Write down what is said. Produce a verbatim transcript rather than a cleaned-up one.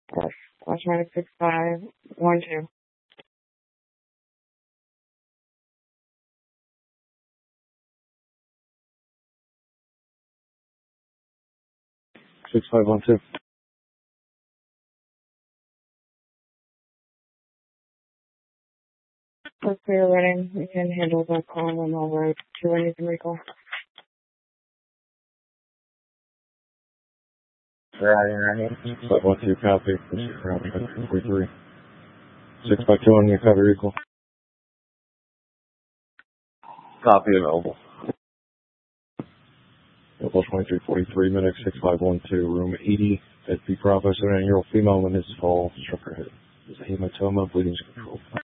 Yes. Flash minus six five one two. six five one two. Let's clear running. You can handle the call on all road. Do I need to recall? Right, five one two, copy. forty-three. six five two on your cover equal. Copy available. Level twenty-three forty-three, Medic six five one two, room eighty, at the Bravo, seven-year-old female when this fall struck her head. There's a hematoma, bleeding is controlled.